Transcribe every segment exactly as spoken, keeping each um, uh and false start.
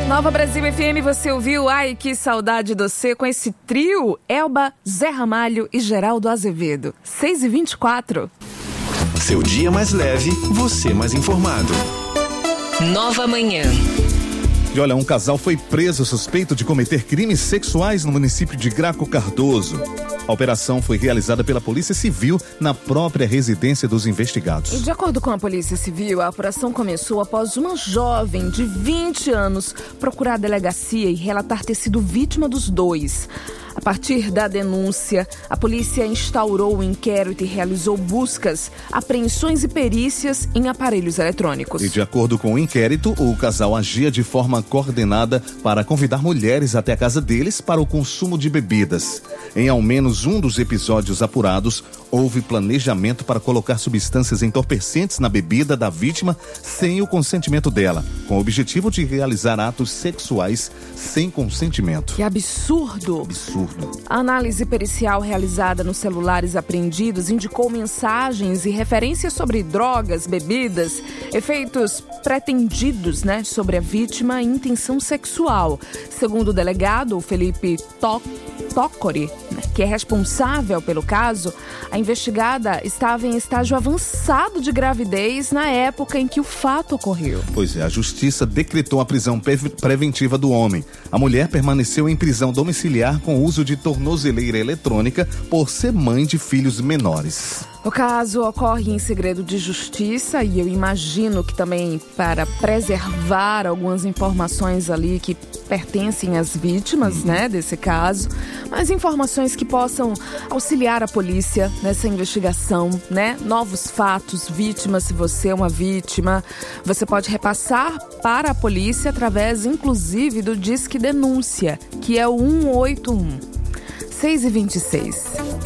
Nova Brasil F M, você ouviu Ai Que Saudade do Cê com esse trio Elba, Zé Ramalho e Geraldo Azevedo. seis e vinte e quatro. Seu dia mais leve, você mais informado. Nova Manhã. E olha, um casal foi preso suspeito de cometer crimes sexuais no município de Graco Cardoso. A operação foi realizada pela Polícia Civil na própria residência dos investigados. E de acordo com a Polícia Civil, a apuração começou após uma jovem de vinte anos procurar a delegacia e relatar ter sido vítima dos dois. A partir da denúncia, a polícia instaurou o inquérito e realizou buscas, apreensões e perícias em aparelhos eletrônicos. E de acordo com o inquérito, o casal agia de forma coordenada para convidar mulheres até a casa deles para o consumo de bebidas. Em ao menos um dos episódios apurados, houve planejamento para colocar substâncias entorpecentes na bebida da vítima sem o consentimento dela, com o objetivo de realizar atos sexuais sem consentimento. Que absurdo! Absurdo. A análise pericial realizada nos celulares apreendidos indicou mensagens e referências sobre drogas, bebidas, efeitos pretendidos, né, sobre a vítima e intenção sexual. Segundo o delegado, Felipe Toc Tocori, que é responsável pelo caso, a investigada estava em estágio avançado de gravidez na época em que o fato ocorreu. Pois é, a justiça decretou a prisão preventiva do homem. A mulher permaneceu em prisão domiciliar com uso de tornozeleira eletrônica por ser mãe de filhos menores. O caso ocorre em segredo de justiça e eu imagino que também para preservar algumas informações ali que pertencem às vítimas, né, desse caso, mas informações que possam auxiliar a polícia nessa investigação, né? Novos fatos, vítimas, se você é uma vítima, você pode repassar para a polícia através, inclusive, do Disque Denúncia, que é o um oito um. seis e vinte e seis.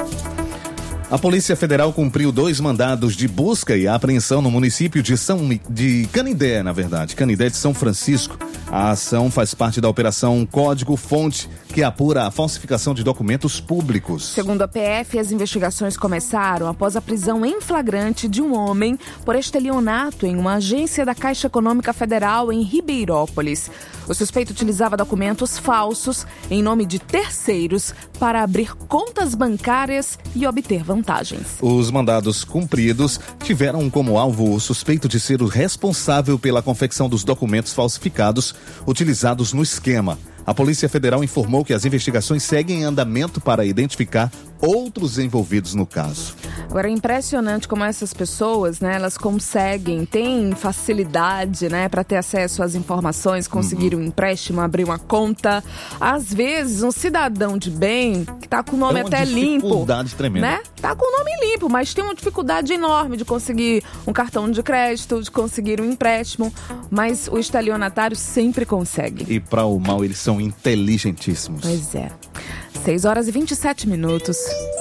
A Polícia Federal cumpriu dois mandados de busca e apreensão no município de São de Canindé, na verdade, Canindé de São Francisco. A ação faz parte da Operação Código Fonte, que apura a falsificação de documentos públicos. Segundo a P F, as investigações começaram após a prisão em flagrante de um homem por estelionato em uma agência da Caixa Econômica Federal em Ribeirópolis. O suspeito utilizava documentos falsos em nome de terceiros para abrir contas bancárias e obter vantagens. Os mandados cumpridos tiveram como alvo o suspeito de ser o responsável pela confecção dos documentos falsificados utilizados no esquema. A Polícia Federal informou que as investigações seguem em andamento para identificar outros envolvidos no caso. Agora, é impressionante como essas pessoas, né, elas conseguem, têm facilidade, né, para ter acesso às informações, conseguir um empréstimo, abrir uma conta. Às vezes, um cidadão de bem, que tá com o nome é uma até limpo, dificuldade tremenda, né, tá com o nome limpo, mas tem uma dificuldade enorme de conseguir um cartão de crédito, de conseguir um empréstimo, mas o estelionatário sempre consegue. E para o mal, eles são inteligentíssimos. Pois é. seis horas e vinte e sete minutos.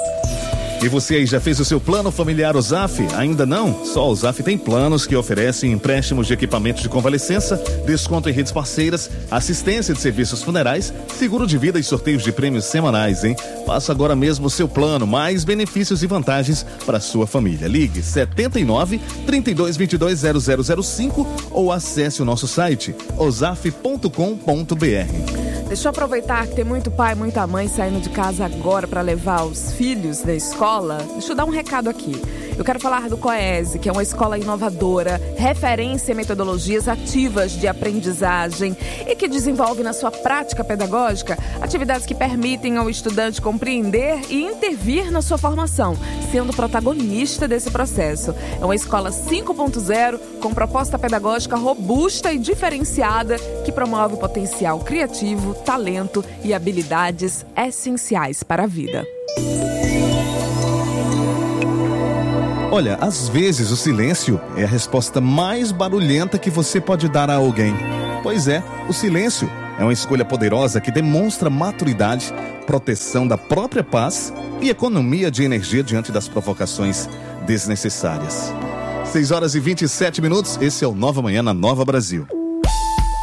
E você aí já fez o seu plano familiar Ozaf? Ainda não? Só a Ozaf tem planos que oferecem empréstimos de equipamentos de convalescença, desconto em redes parceiras, assistência de serviços funerais, seguro de vida e sorteios de prêmios semanais, hein? Faça agora mesmo o seu plano, mais benefícios e vantagens para sua família. Ligue setenta e nove, trinta e dois, vinte e dois, zero zero zero cinco ou acesse o nosso site ozaf ponto com ponto br. Deixa eu aproveitar que tem muito pai e muita mãe saindo de casa agora para levar os filhos da escola. Deixa eu dar um recado aqui. Eu quero falar do COESE, que é uma escola inovadora, referência em metodologias ativas de aprendizagem e que desenvolve na sua prática pedagógica atividades que permitem ao estudante compreender e intervir na sua formação, sendo protagonista desse processo. É uma escola cinco ponto zero com proposta pedagógica robusta e diferenciada que promove o potencial criativo, talento e habilidades essenciais para a vida. Olha, às vezes o silêncio é a resposta mais barulhenta que você pode dar a alguém. Pois é, o silêncio é uma escolha poderosa que demonstra maturidade, proteção da própria paz e economia de energia diante das provocações desnecessárias. seis horas e vinte e sete minutos, esse é o Nova Manhã na Nova Brasil.